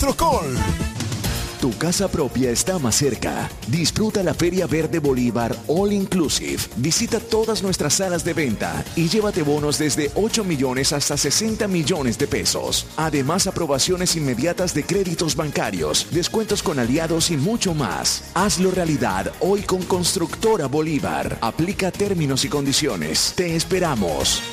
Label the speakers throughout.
Speaker 1: Electrocol.
Speaker 2: Tu casa propia está más cerca. Disfruta la Feria Verde Bolívar All Inclusive. Visita todas nuestras salas de venta y llévate bonos desde 8 millones hasta 60 millones de pesos. Además, aprobaciones inmediatas de créditos bancarios, descuentos con aliados y mucho más. Hazlo realidad hoy con Constructora Bolívar. Aplica términos y condiciones. Te esperamos.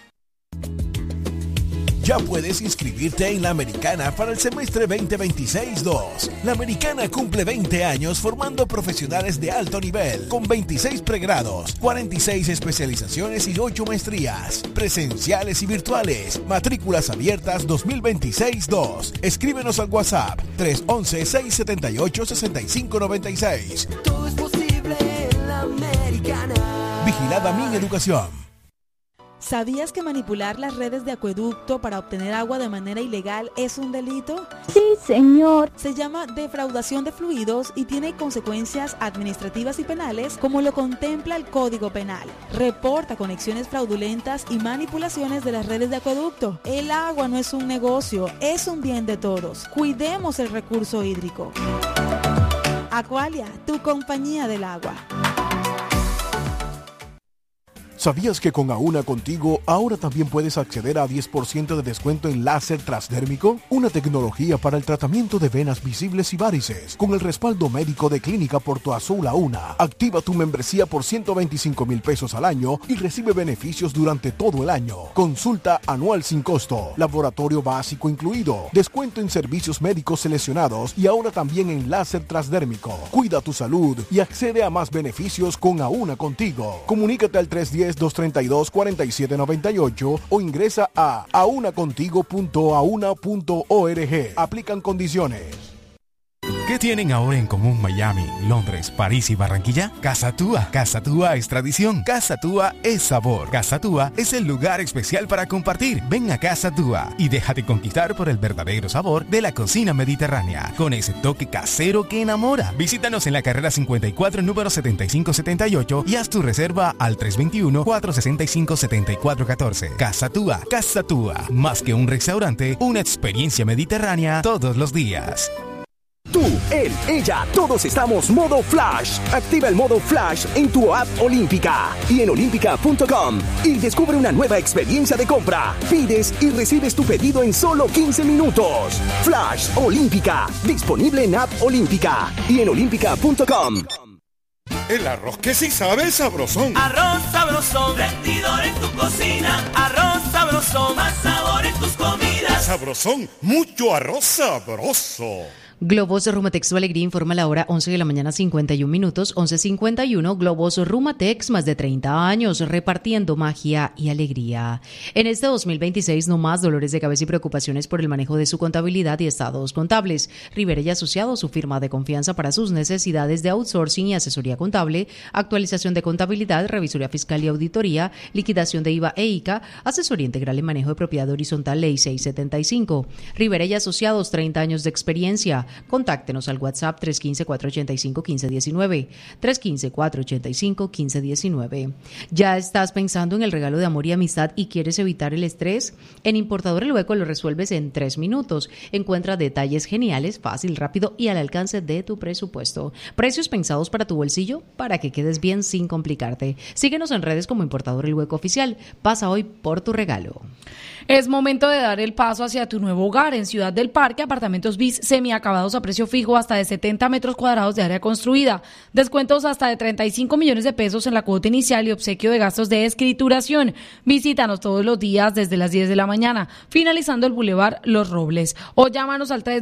Speaker 1: Ya puedes inscribirte en La Americana para el semestre 2026-2. La Americana cumple 20 años formando profesionales de alto nivel, con 26 pregrados, 46 especializaciones y 8 maestrías, presenciales y virtuales. Matrículas abiertas 2026-2. Escríbenos al WhatsApp 311-678-6596.
Speaker 3: Todo es posible en La Americana.
Speaker 1: Vigilada Mineducación.
Speaker 4: ¿Sabías que manipular las redes de acueducto para obtener agua de manera ilegal es un delito?
Speaker 5: Sí, señor.
Speaker 4: Se llama defraudación de fluidos y tiene consecuencias administrativas y penales como lo contempla el Código Penal. Reporta conexiones fraudulentas y manipulaciones de las redes de acueducto. El agua no es un negocio, es un bien de todos. Cuidemos el recurso hídrico. Aqualia, tu compañía del agua.
Speaker 1: ¿Sabías que con Auna Contigo ahora también puedes acceder a 10% de descuento en láser transdérmico? Una tecnología para el tratamiento de venas visibles y varices, con el respaldo médico de Clínica Porto Azul Auna. Activa tu membresía por 125,000 pesos al año y recibe beneficios durante todo el año. Consulta anual sin costo, laboratorio básico incluido, descuento en servicios médicos seleccionados y ahora también en láser transdérmico. Cuida tu salud y accede a más beneficios con Auna Contigo. Comunícate al 310-232-4798 o ingresa a aunacontigo.auna.org. Aplican condiciones.
Speaker 6: ¿Qué tienen ahora en común Miami, Londres, París y Barranquilla? Casa Tua. Casa Tua es tradición. Casa Tua es sabor. Casa Tua es el lugar especial para compartir. Ven a Casa Tua y déjate conquistar por el verdadero sabor de la cocina mediterránea, con ese toque casero que enamora. Visítanos en la carrera 54, número 7578 y haz tu reserva al 321-465-7414. Casa Tua. Casa Tua. Más que un restaurante, una experiencia mediterránea todos los días.
Speaker 7: Tú, él, ella, todos estamos modo Flash. Activa el modo Flash en tu app Olímpica y en olímpica.com y descubre una nueva experiencia de compra. Pides y recibes tu pedido en solo 15 minutos. Flash Olímpica, disponible en app Olímpica y en olímpica.com.
Speaker 8: El arroz que sí sabe sabrosón.
Speaker 3: Arroz sabrosón, rendidor en tu cocina. Arroz sabrosón, más sabor en tus comidas.
Speaker 8: Sabrosón, mucho arroz sabroso.
Speaker 9: Globos Rumatex Tu Alegría informa la hora 11 de la mañana 51 minutos, 11:51. Globos Rumatex, más de 30 años repartiendo magia y alegría. En este 2026 no más dolores de cabeza y preocupaciones por el manejo de su contabilidad y estados contables. Rivera y Asociados, su firma de confianza para sus necesidades de outsourcing y asesoría contable, actualización de contabilidad, revisoría fiscal y auditoría, liquidación de IVA e ICA, asesoría integral en manejo de propiedad horizontal, Ley 675. Rivera y Asociados, 30 años de experiencia. Contáctenos al WhatsApp 315-485-1519, 315-485-1519. ¿Ya estás pensando en el regalo de amor y amistad y quieres evitar el estrés? En Importador El Hueco lo resuelves en 3 minutos. Encuentra detalles geniales, fácil, rápido y al alcance de tu presupuesto. Precios pensados para tu bolsillo para que quedes bien sin complicarte. Síguenos en redes como Importador El Hueco Oficial. Pasa hoy por tu regalo.
Speaker 10: Es momento de dar el paso hacia tu nuevo hogar. En Ciudad del Parque, apartamentos BIS semiacabados a precio fijo hasta de 70 metros cuadrados de área construida. Descuentos hasta de 35 millones de pesos en la cuota inicial y obsequio de gastos de escrituración. Visítanos todos los días desde las 10 de la mañana, finalizando el Boulevard Los Robles. O llámanos al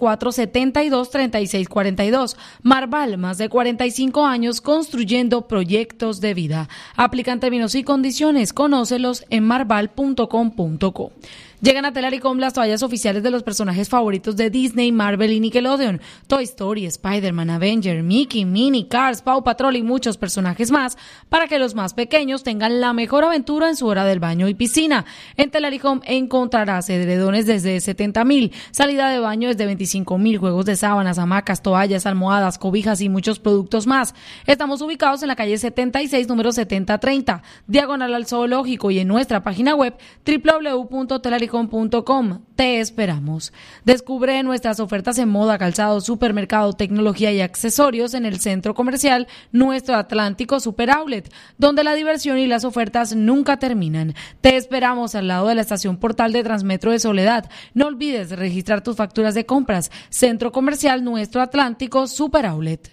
Speaker 10: 312-472-3642. Marval, más de 45 años construyendo proyectos de vida. Aplican términos y condiciones. Conócelos en marval.com.co. Llegan a Telaricom las toallas oficiales de los personajes favoritos de Disney, Marvel y Nickelodeon. Toy Story, Spider-Man, Avenger, Mickey, Minnie, Cars, Paw Patrol y muchos personajes más para que los más pequeños tengan la mejor aventura en su hora del baño y piscina. En Telaricom encontrarás edredones desde 70,000, salida de baño desde 25,000, juegos de sábanas, hamacas, toallas, almohadas, cobijas y muchos productos más. Estamos ubicados en la calle 76, número 7030, diagonal al Zoológico y en nuestra página web www.telaricom.com.co. www.centroatlántico.com. Te esperamos. Descubre nuestras ofertas en moda, calzado, supermercado, tecnología y accesorios en el centro comercial Nuestro Atlántico Super Outlet, donde la diversión y las ofertas nunca terminan. Te esperamos al lado de la estación Portal de Transmetro de Soledad. No olvides registrar tus facturas de compras. Centro comercial Nuestro Atlántico Super Outlet.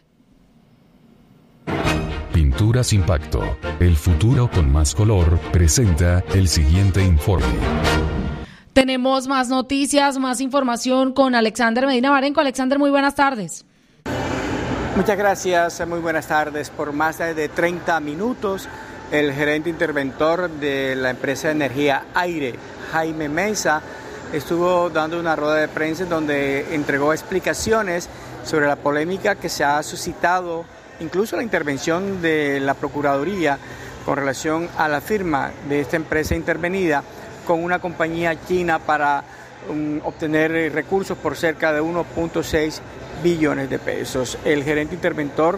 Speaker 5: Pinturas Impacto, el futuro con más color, presenta el siguiente informe.
Speaker 10: Tenemos más noticias, más información con Alexander Medina Marenco. Alexander, muy buenas tardes.
Speaker 11: Muchas gracias, muy buenas tardes. Por más de 30 minutos, el gerente interventor de la empresa de energía Aire, Jaime Mesa, estuvo dando una rueda de prensa donde entregó explicaciones sobre la polémica que se ha suscitado, incluso la intervención de la Procuraduría con relación a la firma de esta empresa intervenida con una compañía china para obtener recursos por cerca de 1.6 billones de pesos. El gerente interventor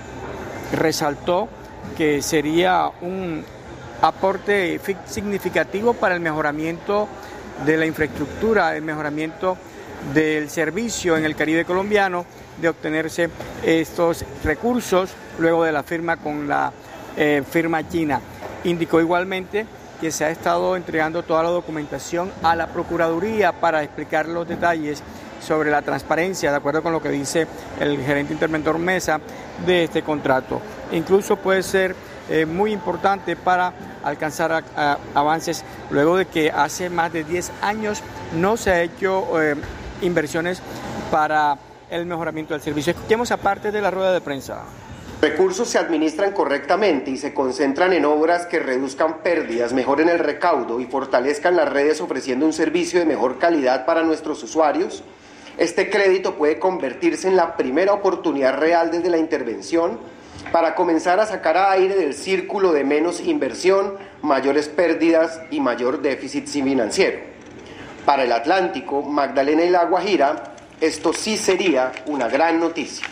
Speaker 11: resaltó que sería un aporte significativo para el mejoramiento de la infraestructura, el mejoramiento del servicio en el Caribe colombiano, de obtenerse estos recursos luego de la firma con la firma china. Indicó igualmente que se ha estado entregando toda la documentación a la Procuraduría para explicar los detalles sobre la transparencia, de acuerdo con lo que dice el gerente interventor Mesa, de este contrato. Incluso puede ser muy importante para alcanzar avances luego de que hace más de 10 años no se ha hecho inversiones para el mejoramiento del servicio. Escuchemos aparte de la rueda de prensa.
Speaker 12: Recursos se administran correctamente y se concentran en obras que reduzcan pérdidas, mejoren el recaudo y fortalezcan las redes ofreciendo un servicio de mejor calidad para nuestros usuarios. Este crédito puede convertirse en la primera oportunidad real desde la intervención para comenzar a sacar a Aire del círculo de menos inversión, mayores pérdidas y mayor déficit financiero. Para el Atlántico, Magdalena y La Guajira, esto sí sería una gran noticia.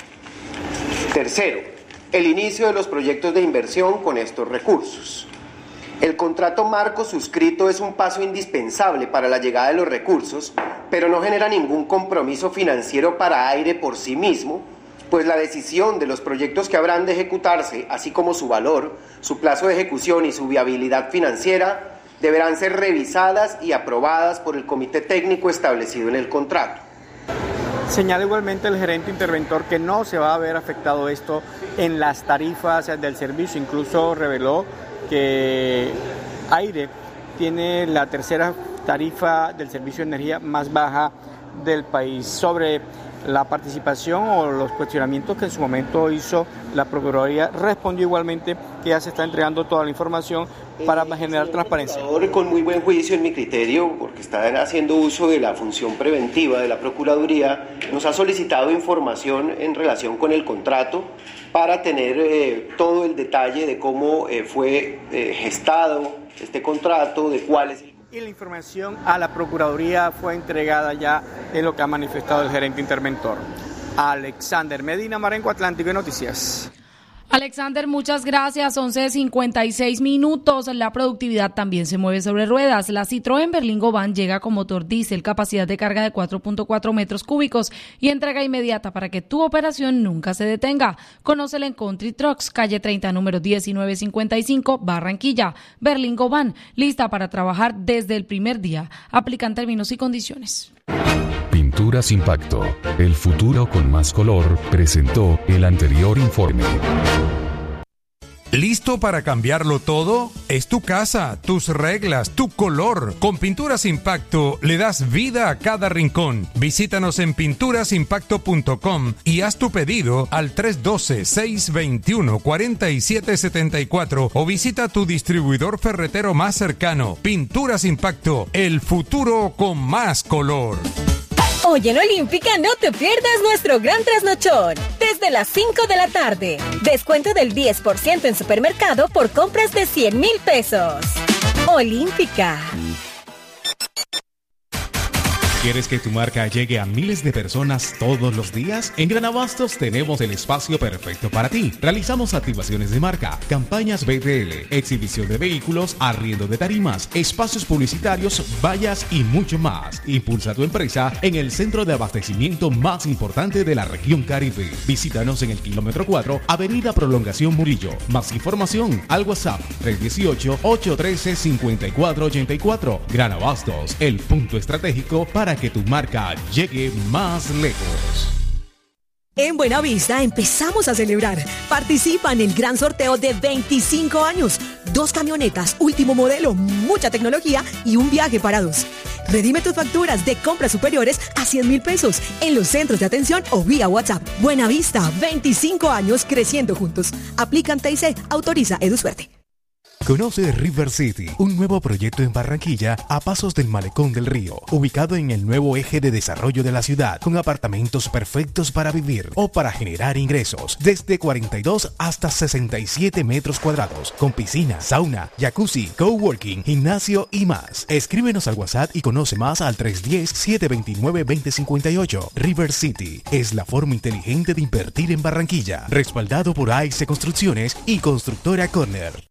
Speaker 12: Tercero, el inicio de los proyectos de inversión con estos recursos. El contrato marco suscrito es un paso indispensable para la llegada de los recursos, pero no genera ningún compromiso financiero para Aire por sí mismo, pues la decisión de los proyectos que habrán de ejecutarse, así como su valor, su plazo de ejecución y su viabilidad financiera, deberán ser revisadas y aprobadas por el comité técnico establecido en el contrato.
Speaker 11: Señala igualmente el gerente interventor que no se va a ver afectado esto en las tarifas del servicio. Incluso reveló que Aire tiene la tercera tarifa del servicio de energía más baja del país. Sobre la participación o los cuestionamientos que en su momento hizo la Procuraduría, respondió igualmente que ya se está entregando toda la información para generar transparencia.
Speaker 12: Con muy buen juicio en mi criterio, porque está haciendo uso de la función preventiva de la Procuraduría, nos ha solicitado información en relación con el contrato para tener todo el detalle de cómo fue gestado este contrato, de cuál es el...
Speaker 11: Y la información a la Procuraduría fue entregada ya, en lo que ha manifestado el gerente interventor. Alexander Medina Marenco, Atlántico y Noticias.
Speaker 10: Alexander, muchas gracias. 11:56. La productividad también se mueve sobre ruedas. La Citroën Berlingo Van llega con motor diésel, capacidad de carga de 4.4 metros cúbicos y entrega inmediata para que tu operación nunca se detenga. Conócela en Country Trucks, calle 30, número 1955, Barranquilla. Berlingo Van, lista para trabajar desde el primer día. Aplican términos y condiciones.
Speaker 5: Pinturas Impacto, el futuro con más color, presentó el anterior informe.
Speaker 13: ¿Listo para cambiarlo todo? Es tu casa, tus reglas, tu color. Con Pinturas Impacto le das vida a cada rincón. Visítanos en pinturasimpacto.com y haz tu pedido al 312-621-4774 o visita tu distribuidor ferretero más cercano. Pinturas Impacto, el futuro con más color.
Speaker 14: Hoy en Olímpica no te pierdas nuestro gran trasnochón. Desde las 5 de la tarde. Descuento del 10% en supermercado por compras de 100,000 pesos. Olímpica.
Speaker 6: ¿Quieres que tu marca llegue a miles de personas todos los días? En Gran Abastos tenemos el espacio perfecto para ti. Realizamos activaciones de marca, campañas BTL, exhibición de vehículos, arriendo de tarimas, espacios publicitarios, vallas y mucho más. Impulsa tu empresa en el centro de abastecimiento más importante de la región Caribe. Visítanos en el kilómetro 4, Avenida Prolongación Murillo. Más información al WhatsApp 318-813-5484. Gran Abastos, el punto estratégico para que tu marca llegue más lejos.
Speaker 15: En Buenavista empezamos a celebrar. Participa en el gran sorteo de 25 años. 2 camionetas, último modelo, mucha tecnología y un viaje para 2. Redime tus facturas de compras superiores a 100,000 pesos en los centros de atención o vía WhatsApp. Buenavista, 25 años creciendo juntos. Aplican TIC, autoriza EduSuerte.
Speaker 6: Conoce River City, un nuevo proyecto en Barranquilla a pasos del Malecón del Río, ubicado en el nuevo eje de desarrollo de la ciudad, con apartamentos perfectos para vivir o para generar ingresos, desde 42 hasta 67 metros cuadrados, con piscina, sauna, jacuzzi, coworking, gimnasio y más. Escríbenos al WhatsApp y conoce más al 310-729-2058. River City es la forma inteligente de invertir en Barranquilla, respaldado por AIC Construcciones y Constructora Corner.